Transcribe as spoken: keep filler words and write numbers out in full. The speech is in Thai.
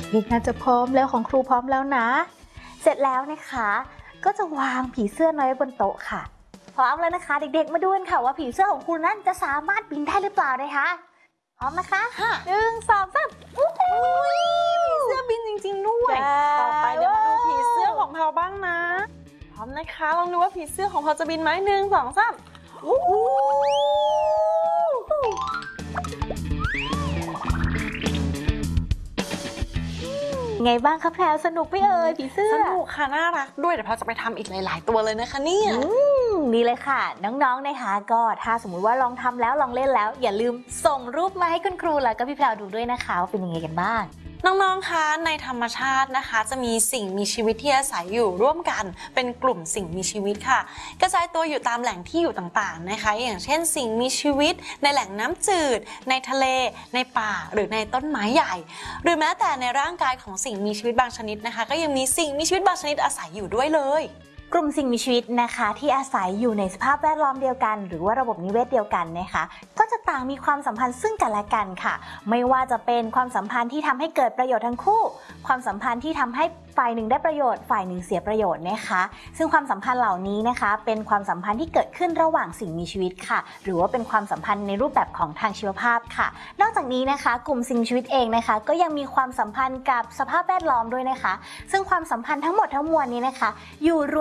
เด็กๆน่าจะพร้อมแล้วของครูพร้อมแล้วนะ เสร็จแล้วนะคะก็จะวางผีเสื้อน้อยบนโต๊ะค่ะพร้อมแล้วนะคะเด็กๆมาดูกันค่ะว่าผีเสื้อของคุณนั้นจะสามารถบินได้หรือเปล่านะคะพร้อมนะคะหนึ่งสองสามผีเสื้อบินจริงๆด้วยต่อไปเดี๋ยวมาดูผีเสื้อของแพลบ้างนะพร้อมนะคะลองดูว่าผีเสื้อของแพลจะบินไหมหนึ่งสองสามไงบ้างคะแพรวสนุกไหมเอ่ยผีเสื้อสนุกค่ะน่ารักด้วยเดี๋ยวแพลจะไปทำอีกหลายๆตัวเลยนะคะเนี่ยดีเลยค่ะน้องๆนะคะก็ถ้าสมมุติว่าลองทำแล้วลองเล่นแล้วอย่าลืมส่งรูปมาให้คุณครูแล้วก็พี่แพรวดูด้วยนะคะว่าเป็นยังไงกันบ้างน้องๆคะในธรรมชาตินะคะจะมีสิ่งมีชีวิตที่อาศัยอยู่ร่วมกันเป็นกลุ่มสิ่งมีชีวิตค่ะกระจายตัวอยู่ตามแหล่งที่อยู่ต่างๆนะคะอย่างเช่นสิ่งมีชีวิตในแหล่งน้ำจืดในทะเลในป่าหรือในต้นไม้ใหญ่หรือแม้แต่ในร่างกายของสิ่งมีชีวิตบางชนิดนะคะก็ยังมีสิ่งมีชีวิตบางชนิดอาศัยอยู่ด้วยเลยกลุ่มสิ่งมีชีวิตนะคะที่อาศัยอยู่ในสภาพแวดล้อมเดียวกันหรือว่าระบบนิเวศเดียวกันนะคะก็จะต่างมีความสัมพันธ์ซึ่งกันและกันค่ะไม่ว่าจะเป็นความสัมพันธ์ที่ทำให้เกิดประโยชน์ทั้งคู่ความสัมพันธ์ที่ทำให้ฝ่ายหนึ่งได้ประโยชน์ฝ่ายหนึ่งเสียประโยชน์นะคะซึ่งความสัมพันธ์เหล่านี้นะคะเป็นความสัมพันธ์ที่เกิดขึ้นระหว่างสิ่งมีชีวิตค่ะหรือว่าเป็นความสัมพันธ์ในรูปแบบของทางชีวภาพค่ะนอกจากนี้นะคะกลุ่มสิ่งมีชีวิตเองนะคะก็ยังมีความสัมพันธ์กับสภาพแวดล้อมด้วยนะคะซึ่งความสัมพันธ์ทั้งหมดทั้งมวลนี้นะคะอยู่